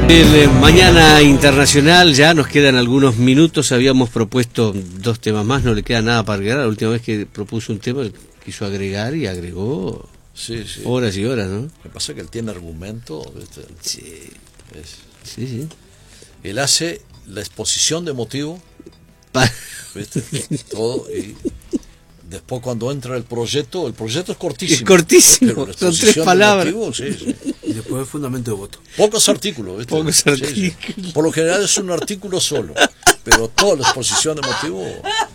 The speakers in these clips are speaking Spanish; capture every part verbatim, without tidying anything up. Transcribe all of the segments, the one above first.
El eh, Mañana Internacional, ya nos quedan algunos minutos, habíamos propuesto dos temas más, no le queda nada para agregar. La última vez que propuso un tema quiso agregar y agregó sí, sí. horas y horas, ¿no? Me pasa que él tiene argumento, ¿viste? Sí. Es, Sí, sí. él hace la exposición de motivo, ¿viste? Todo, y después cuando entra el proyecto, el proyecto es cortísimo. Es cortísimo, son tres palabras. Motivo, sí, sí. Y después el fundamento de voto. Pocos artículos, ¿viste? Pocos Sí, artículos. sí. Por lo general es un artículo solo, pero toda la exposición de motivo.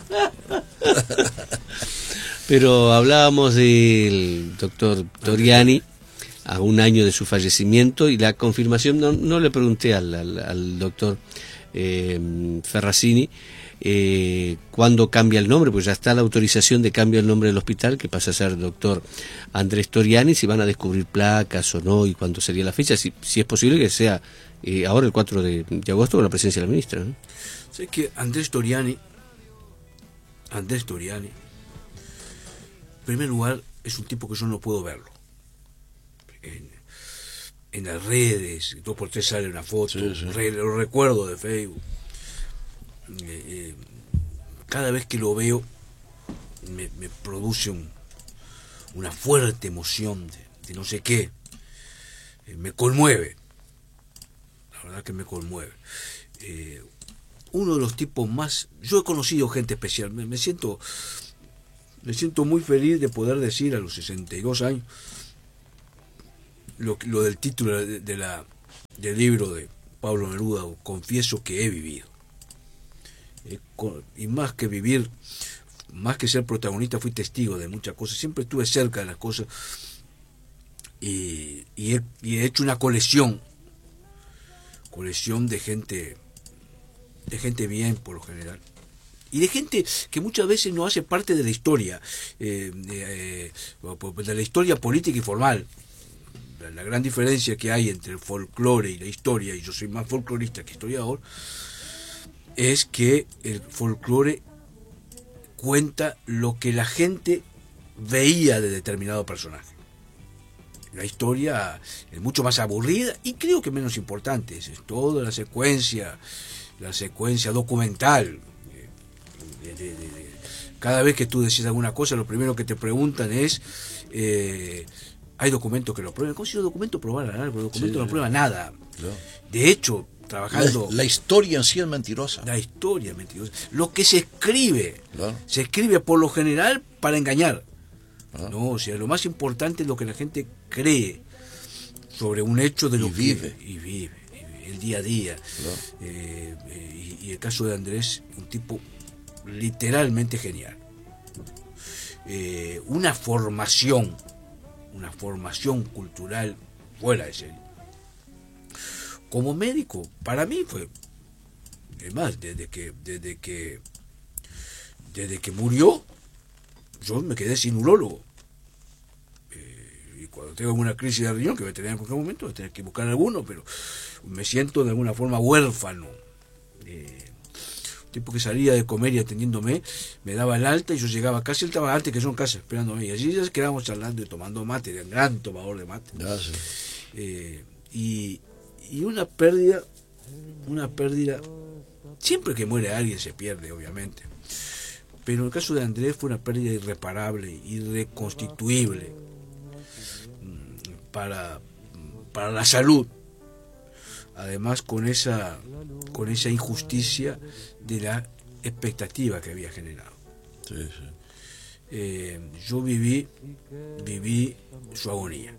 Pero hablábamos del doctor Toriani a un año de su fallecimiento y la confirmación, no, no le pregunté al, al, al doctor eh, Ferracini eh, cuándo cambia el nombre, pues ya está la autorización de cambio del nombre del hospital, que pasa a ser doctor Andrés Toriani, si van a descubrir placas o no y cuándo sería la fecha, si, si es posible que sea eh, ahora el cuatro de agosto con la presencia de la ministra, ¿no? Sé que Andrés Toriani, Andrés Toriani, en primer lugar, es un tipo que yo no puedo verlo. En, en las redes, dos por tres sale una foto, sí, sí. Re, lo recuerdo de Facebook. Eh, eh, cada vez que lo veo me, me produce un, una fuerte emoción de, de no sé qué. Eh, me conmueve. La verdad que me conmueve. Eh, uno de los tipos más... Yo he conocido gente especial. Me, me siento me siento muy feliz de poder decir a los sesenta y dos años lo, lo del título de, de la, del libro de Pablo Neruda, confieso que he vivido. Eh, con, y más que vivir, más que ser protagonista, fui testigo de muchas cosas. Siempre estuve cerca de las cosas y, y, he, y he hecho una colección, colección de gente, de gente bien por lo general. Y de gente que muchas veces no hace parte de la historia, eh, eh, de la historia política y formal. La, la gran diferencia que hay entre el folclore y la historia, y yo soy más folclorista que historiador, es que el folclore cuenta lo que la gente veía de determinado personaje. La historia es mucho más aburrida y creo que menos importante. Es toda la secuencia, la secuencia documental. De, de, de, de, cada vez que tú decís alguna cosa, lo primero que te preguntan es eh, ¿hay documentos que lo prueben? ¿Cómo si los documentos probaran algo? Los documentos sí, no prueban nada. Claro. De hecho, trabajando... La, la historia en sí es mentirosa. La historia es mentirosa. Lo que se escribe, claro. se escribe por lo general para engañar. Ah. No, o sea, lo más importante es lo que la gente cree sobre un hecho de lo y que vive. Y vive, y vive, el día a día. Claro. Eh, eh, y, y el caso de Andrés, un tipo literalmente genial. Eh, una formación, una formación cultural fuera de serie. Como médico, para mí fue, es más, desde que, desde que, desde que murió, yo me quedé sin urólogo. Eh, y cuando tengo alguna crisis de riñón, que me tenía en cualquier momento, voy a tener que buscar alguno, pero me siento de alguna forma huérfano. Eh, un tipo que salía de comer y atendiéndome, me daba el alta y yo llegaba casi, él estaba antes que yo en casa esperándome. Y allí ya quedábamos charlando y tomando mate, era un gran tomador de mate. Gracias. Eh, y, y una pérdida, una pérdida, siempre que muere alguien se pierde, obviamente. Pero en el caso de Andrés fue una pérdida irreparable, irreconstituible para, para la salud. Además con esa, con esa injusticia de la expectativa que había generado. Sí, sí. Eh, yo viví, viví su agonía.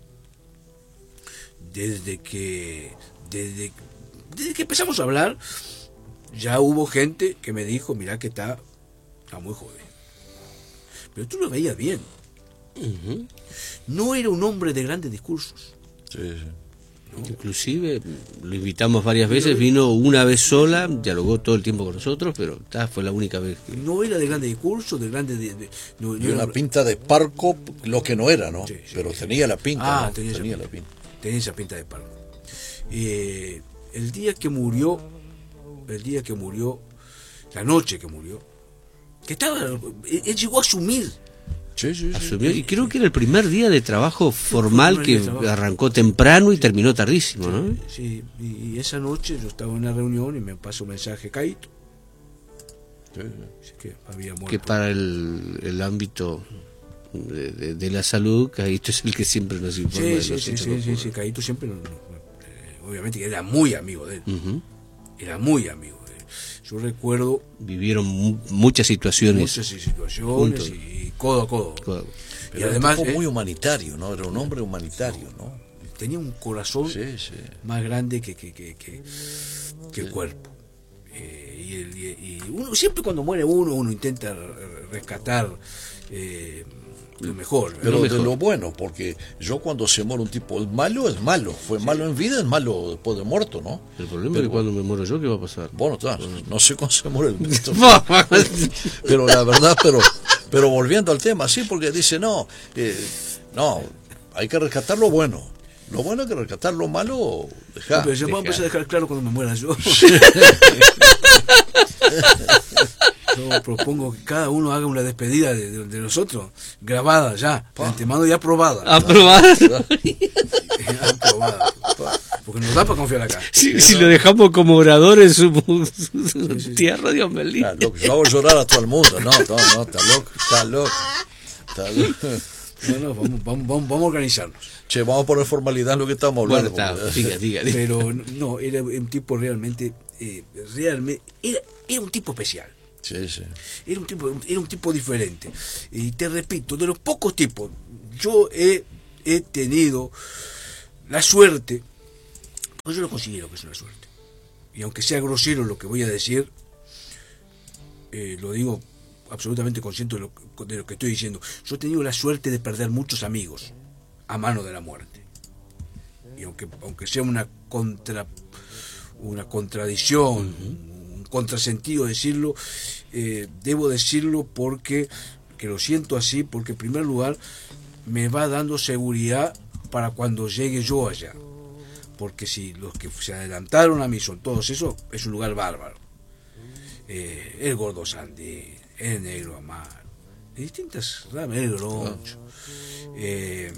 Desde que, desde, desde que empezamos a hablar, ya hubo gente que me dijo, mirá que está, está muy joven. Pero tú lo veías bien. Uh-huh. No era un hombre de grandes discursos. Sí, sí. ¿No? Inclusive lo invitamos varias veces, vino una vez sola, dialogó todo el tiempo con nosotros, pero ta, fue la única vez que... No era de grandes discursos, de grandes... De, de, no, y no una era... pinta de parco, lo que no era, ¿no? Sí, sí, pero sí. tenía la pinta, ah, ¿no? tenía, tenía esa la pinta. Tenía esa pinta de parco. Eh, el día que murió, el día que murió, la noche que murió, que estaba, él, él llegó a asumir Sí, sí, sí. Asumió, y creo que era el primer día de trabajo formal que trabajo. Arrancó temprano y terminó tardísimo, ¿no? Sí, sí, y esa noche yo estaba en una reunión y me pasó un mensaje, Caíto. Sí, sí. Que, había muerto. Que para el, el ámbito de, de, de la salud, Caíto es el que siempre nos informa. Sí, de sí, los sí, hechos sí, sí, sí, Caíto siempre, no, no, eh, obviamente era muy amigo de él, uh-huh. era muy amigo de él. Yo recuerdo... Vivieron mu- muchas situaciones. Muchas situaciones juntos. Y codo a codo. codo. Pero y además era un tipo muy humanitario, ¿no? Era un hombre humanitario, ¿no? Tenía un corazón sí, sí. más grande que, que, que, que, que el sí. cuerpo. Eh, y, el, y, y uno, siempre cuando muere uno, uno intenta rescatar eh, lo mejor. Pero lo de mejor. lo bueno, porque yo cuando se muere un tipo, el malo es malo. Fue sí. malo en vida, es malo después de muerto, ¿no? El problema pero, es que cuando me muero yo, ¿qué va a pasar? Bueno, claro, no sé cuándo se muere el muerto. Pero la verdad, pero pero volviendo al tema, sí, porque dice, no, eh, no, hay que rescatar lo bueno. Lo bueno es que rescatar lo malo, dejar. No, pero yo voy a empezar a dejar claro cuando me muera yo. Yo propongo que cada uno haga una despedida de, de, de nosotros, grabada ya, de antemano y aprobada. ¿Aprobada? Aprobada. Porque nos da para confiar acá. Si, si lo dejamos como orador en su, su, su sí, sí. tierra, Dios me libre. Claro, yo hago llorar a todo el mundo. No, no, no, está loco, está loco. Está loco. No, no, vamos, vamos, vamos, vamos a organizarnos. Che, vamos a poner formalidad en lo que estamos hablando. Bueno, está, diga, diga, diga. Pero no, era un tipo realmente, eh, realmente, era, era un tipo especial. Sí, sí. Era un tipo, era un tipo diferente. Y te repito, de los pocos tipos, yo he, he tenido la suerte, pues yo lo considero que es una suerte. Y aunque sea grosero lo que voy a decir, eh, lo digo absolutamente consciente de lo, de lo que estoy diciendo. Yo he tenido la suerte de perder muchos amigos a mano de la muerte. Y aunque, aunque sea una contra una contradicción, uh-huh. un contrasentido decirlo, eh, debo decirlo porque, que lo siento así, porque en primer lugar me va dando seguridad para cuando llegue yo allá. Porque si los que se adelantaron a mí son todos esos, es un lugar bárbaro. Eh, el Gordo Sandín, el Negro Amar, de distintas ramas, el Groncho, eh,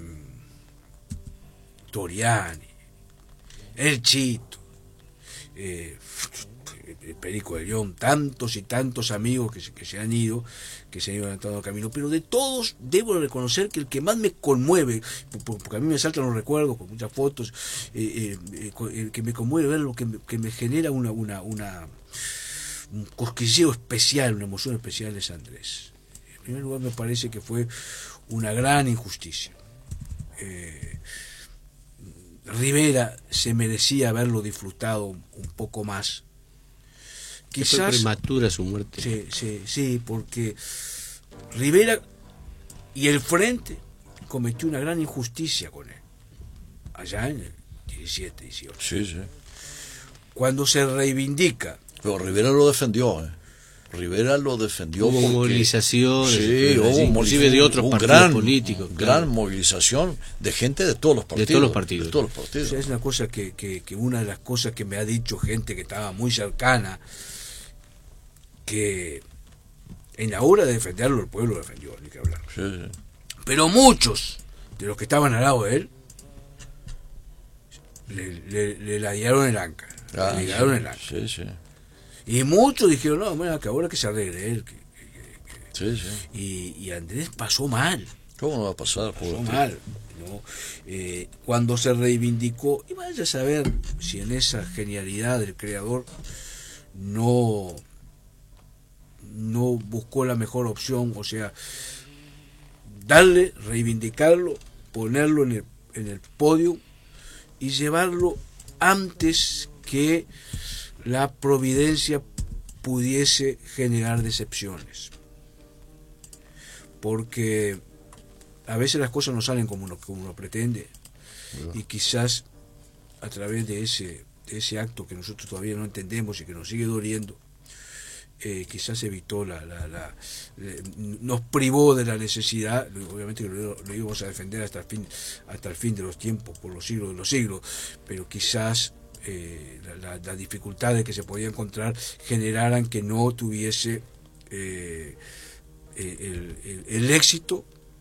Toriani, el Chito, eh, el Perico de León, tantos y tantos amigos que se, que se han ido, que se han ido adelantando al camino, pero de todos debo reconocer que el que más me conmueve, porque a mí me saltan los recuerdos con muchas fotos, eh, eh, el que me conmueve ver lo que me, que me genera una, una, una un cosquilleo especial, una emoción especial es Andrés. En primer lugar me parece que fue una gran injusticia. Eh, Rivera se merecía haberlo disfrutado un poco más. Quizás fue prematura su muerte. Sí, sí, sí, porque Rivera y el Frente cometió una gran injusticia con él. Allá en el diecisiete, dieciocho. Sí, sí. Cuando se reivindica. Pero Rivera lo defendió, ¿eh? Rivera lo defendió. Hubo porque, movilizaciones, sí, hubo inclusive de otros partidos gran, políticos. Gran claro. movilización de gente de todos los partidos. De todos los partidos. De todos los partidos. O sea, es una cosa que, que, que una de las cosas que me ha dicho gente que estaba muy cercana, que en la hora de defenderlo el pueblo lo defendió, ni que hablar. Sí, sí. Pero muchos de los que estaban al lado de él le, le, le ladearon el anca. Ah, le ligaron el anca. Sí, sí. Y muchos dijeron, no, bueno, que ahora que se arregle él. Que, que, que. Sí, sí. Y, y Andrés pasó mal. ¿Cómo no va a pasar? Pasó mal. ¿no? Eh, cuando se reivindicó, y vaya a saber si en esa genialidad del creador no, no buscó la mejor opción, o sea, darle, reivindicarlo, ponerlo en el, en el podio y llevarlo antes que la providencia pudiese generar decepciones, porque a veces las cosas no salen como uno, como uno pretende, bueno. Y quizás a través de ese, de ese acto que nosotros todavía no entendemos y que nos sigue doliendo, eh, quizás evitó la, la, la eh, nos privó de la necesidad, obviamente que lo, lo íbamos a defender hasta el fin, hasta el fin de los tiempos, por los siglos de los siglos, pero quizás Eh, las la, la dificultades que se podía encontrar generaran que no tuviese eh, el, el, el éxito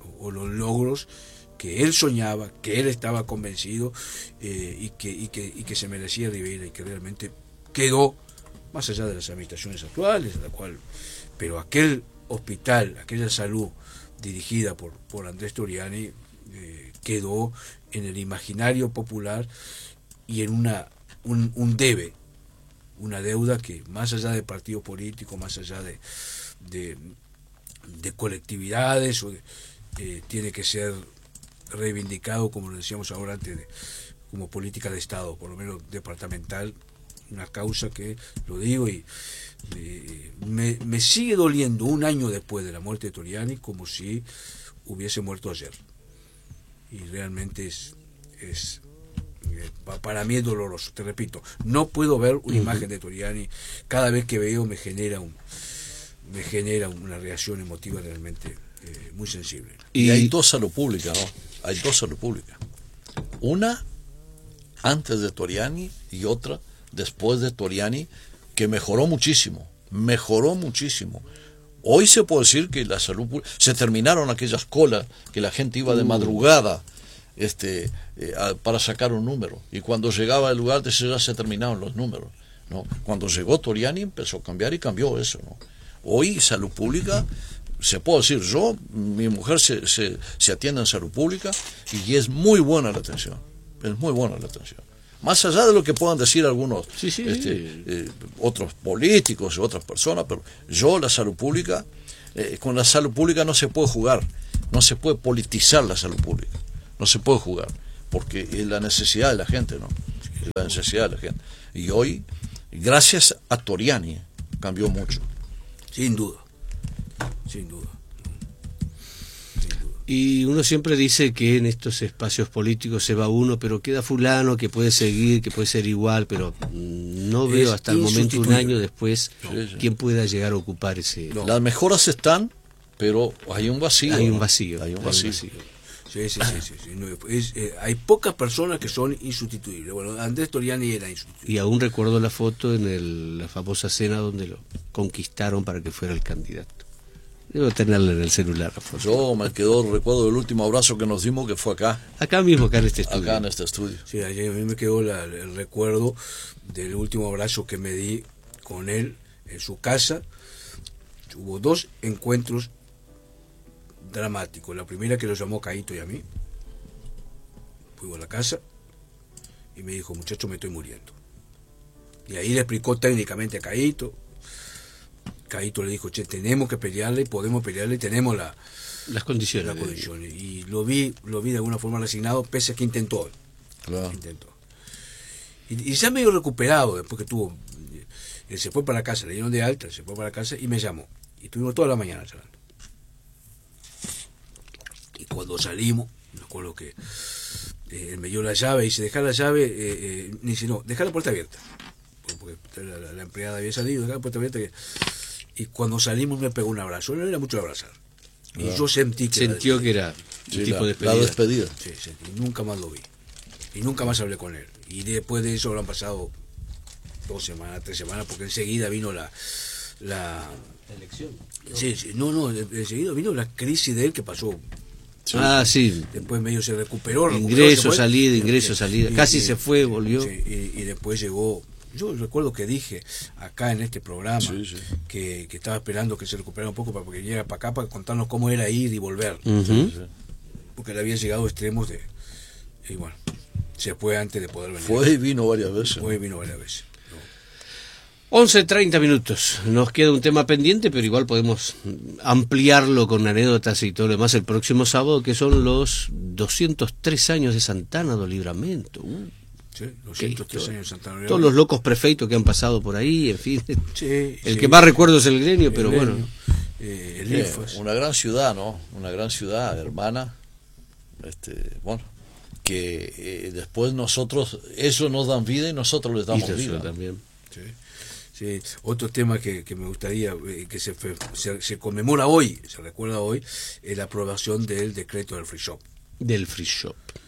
o los logros que él soñaba, que él estaba convencido eh, y, que, y, que, y que se merecía Rivera, y que realmente quedó, más allá de las administraciones actuales, la cual, pero aquel hospital, aquella salud dirigida por, por Andrés Toriani, eh, quedó en el imaginario popular y en una un, un debe, una deuda que más allá de partidos políticos, más allá de, de, de colectividades, o de, eh, tiene que ser reivindicado, como lo decíamos ahora antes, de, como política de Estado, por lo menos departamental, una causa que, lo digo, y eh, me, me sigue doliendo un año después de la muerte de Toriani como si hubiese muerto ayer. Y realmente es, es eh, para mí es doloroso, te repito, no puedo ver una uh-huh. imagen de Toriani, cada vez que veo me genera un me genera una reacción emotiva realmente eh, muy sensible. Y, y hay dos salud pública, ¿no? Hay dos salud pública. Una antes de Toriani y otra después de Toriani, que mejoró muchísimo, mejoró muchísimo. Hoy se puede decir que la salud pública, se terminaron aquellas colas que la gente iba de madrugada este, eh, a, para sacar un número, y cuando llegaba al lugar de ya se terminaron los números, ¿no? Cuando llegó Toriani empezó a cambiar y cambió eso, ¿no? Hoy salud pública, se puede decir, yo, mi mujer se, se, se atiende en salud pública y es muy buena la atención, es muy buena la atención. Más allá de lo que puedan decir algunos sí, sí. Este, eh, otros políticos y otras personas, pero yo la salud pública, eh, con la salud pública no se puede jugar, no se puede politizar la salud pública, no se puede jugar, porque es la necesidad de la gente, ¿no? Es la necesidad de la gente. Y hoy, gracias a Toriani, cambió mucho. Sin duda, sin duda. Y uno siempre dice que en estos espacios políticos se va uno, pero queda fulano que puede seguir, que puede ser igual, pero no veo es hasta el momento, un año después, no, sí, sí. quién pueda llegar a ocupar ese... No. Las mejoras están, pero hay un vacío. Hay un vacío. Hay un vacío. Hay un vacío. Sí, sí, sí, sí, sí. No, es, eh, hay pocas personas que son insustituibles. Bueno, Andrés Toriani era insustituible. Y aún recuerdo la foto en el, la famosa cena donde lo conquistaron para que fuera el candidato. Debo tenerla en el celular. Yo me quedó recuerdo del último abrazo que nos dimos, que fue acá. Acá mismo, acá en este estudio. Acá en este estudio. Sí, a mí me quedó la, el recuerdo del último abrazo que me di con él en su casa. Hubo dos encuentros dramáticos. La primera, que lo llamó Caíto y a mí. Fuimos a la casa y me dijo, muchacho, me estoy muriendo. Y ahí le explicó técnicamente a Caíto. Caíto le dijo, che, tenemos que pelearle, podemos pelearle, tenemos la, las condiciones. Las condiciones. Y lo vi, lo vi de alguna forma resignado, pese a que intentó. Claro. Intentó. Y, y ya medio recuperado, después que tuvo, él se fue para la casa, le dieron de alta, se fue para la casa y me llamó. Y estuvimos toda la mañana charlando. Y cuando salimos, me acuerdo que eh, él me dio la llave y dice, dejar la llave, eh, eh, ni si no, dejar la puerta abierta. Porque la, la, la empleada había salido, dejar la puerta abierta. Que, y cuando salimos me pegó un abrazo, no era mucho de abrazar. Y claro. Yo sentí que Sintió era, que era sí, un tipo la, de despedida. La despedida. Sí, sí, y nunca más lo vi. Y nunca más hablé con él. Y después de eso habrán pasado dos semanas, tres semanas, porque enseguida vino la... la elección. Sí, sí, no, no, enseguida vino la crisis de él que pasó. Sí. Ah, sí. Después medio se recuperó. Ingreso, salida, ingreso, salida. Casi y, se fue, volvió. Sí, y, y después llegó... Yo recuerdo que dije acá en este programa sí, sí. Que, que estaba esperando que se recuperara un poco para que llegara para acá para contarnos cómo era ir y volver. Uh-huh. Sí, sí. Porque le había llegado a extremos de... Y bueno, se fue antes de poder venir. Fue y vino varias veces. Fue y vino varias veces. once treinta minutos. Nos queda un tema pendiente, pero igual podemos ampliarlo con anécdotas y todo lo demás el próximo sábado, que son los doscientos tres años de Santana do Livramento. Uh. Sí, doscientos tres años de Santana do Livramento. Todos los locos prefeitos que han pasado por ahí, en fin. Sí, el sí. que más recuerdo es el Gremio, pero el bueno. Gremio, eh, el eh, IFAS. Una gran ciudad, ¿no? Una gran ciudad, hermana. Este, bueno, que eh, después nosotros, eso nos dan vida y nosotros les damos vida. También. Sí. Sí, otro tema que, que me gustaría eh, que se, se, se conmemora hoy, se recuerda hoy, es la aprobación del decreto del free shop. Del free shop.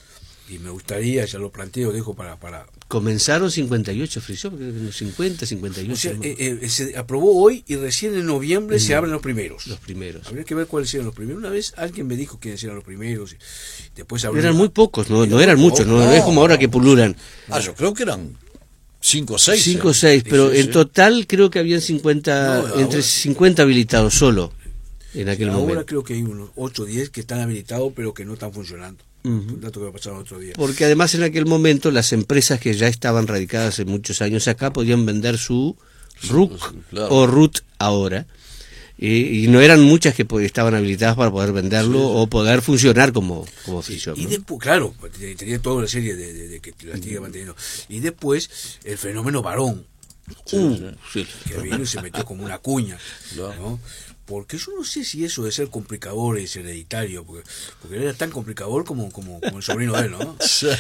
y me gustaría, ya lo planteo, dejo para... para Comenzaron cincuenta y ocho free shop, creo que en los cincuenta, cincuenta y ocho. o sea, eh, eh, se aprobó hoy y recién en noviembre mm. se abren los primeros. Los primeros. Habría que ver cuáles eran los primeros. Una vez alguien me dijo quiénes eran los primeros. Después abrieron... Eran muy pocos, no, no eran muchos, no, no es como ahora que pululan. Ah, yo creo que eran cinco o seis. cinco o seis, pero sí, en sí. total creo que habían cincuenta, no, entre cincuenta habilitados solo en aquel ahora momento. Ahora creo que hay unos ocho o diez que están habilitados pero que no están funcionando. Uh-huh. Un dato que va a pasar otro día. Porque además en aquel momento las empresas que ya estaban radicadas hace muchos años acá podían vender su R U C claro. o R U T ahora. Y, y no eran muchas que estaban habilitadas para poder venderlo sí, sí. o poder funcionar como, como free shop. Y ¿no? después, claro, tenía toda una serie de, de, de que la sigue manteniendo. Y después, el fenómeno varón, sí, uh, sí. que vino y se metió como una cuña, ¿no? Porque yo no sé si eso de ser complicador es hereditario, porque, porque él era tan complicador como, como, como el sobrino de él, ¿no?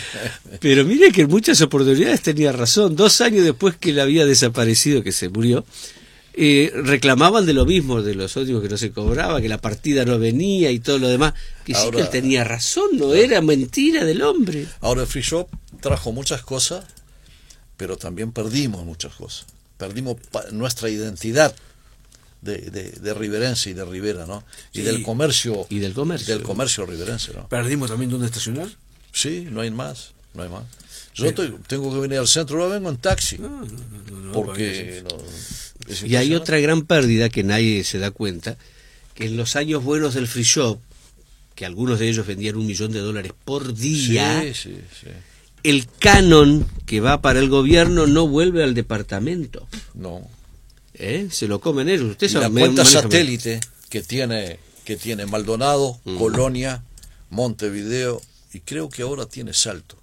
Pero mire que en muchas oportunidades tenía razón. Dos años después que él había desaparecido, que se murió, Eh, reclamaban de lo mismo, de los óptimos que no se cobraba, que la partida no venía y todo lo demás, que ahora, sí que él tenía razón, no era mentira del hombre. Ahora el free shop trajo muchas cosas, pero también perdimos muchas cosas, perdimos pa- nuestra identidad de, de, de riverense y de Rivera, ¿no? Y sí, del comercio y del comercio, del comercio riverense, ¿no? Perdimos también dónde estacionar. Sí, no hay más, no hay más. Yo estoy, tengo que venir al centro, ahora vengo en taxi, no, no, no, no, porque no, y hay otra gran pérdida que nadie se da cuenta, que en los años buenos del free shop, que algunos de ellos vendían un millón de dólares por día, sí, sí, sí. el canon que va para el gobierno no vuelve al departamento. No. ¿Eh? Se lo comen ellos. Usted y la me, cuenta maneja satélite que tiene, que tiene Maldonado, mm. Colonia, Montevideo, y creo que ahora tiene Salto.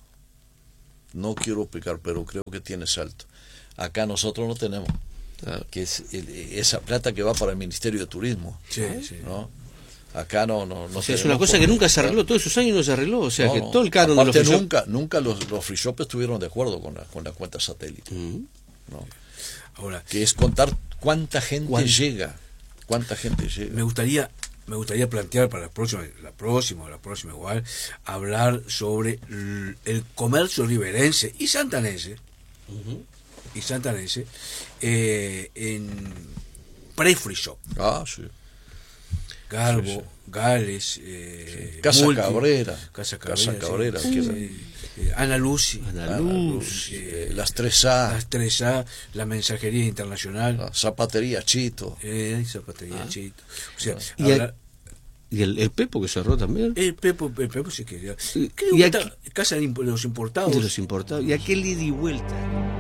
No quiero explicar, pero creo que tiene Salto. Acá nosotros no tenemos. Ah. Que es el, esa plata que va para el Ministerio de Turismo, sí, sí. ¿no? Acá no, no, no o sea, es una cosa que nunca se arregló, todos esos años no se arregló, o sea no, que todo el canon aparte de los free nunca, nunca los, los free shops estuvieron de acuerdo con la, con la cuenta satélite, mm. ¿no? Ahora, que es contar cuánta gente ¿cuánto? llega, cuánta gente llega. Me gustaría, me gustaría plantear para la próxima, la próxima, la próxima igual, hablar sobre el, el comercio riverense y santanense. Uh-huh. y santanense eh, en pre-free shop. Ah, sí. Garbo, sí, sí. Gales, eh, sí. Casa, Multi, Cabrera, Casa Cabrera, Casa Cabrera, sí. Sí. Eh, Ana Luz, Ana Luz, eh, las tres A, las tres A, la mensajería internacional, la zapatería Chito, eh, zapatería ah. Chito, o sea, y, habla, el, y el, el Pepo que cerró también, el Pepo, el Pepo sí quería, creo y que aquí, está, Casa de los Importados, de los Importados, y aquel ida y vuelta.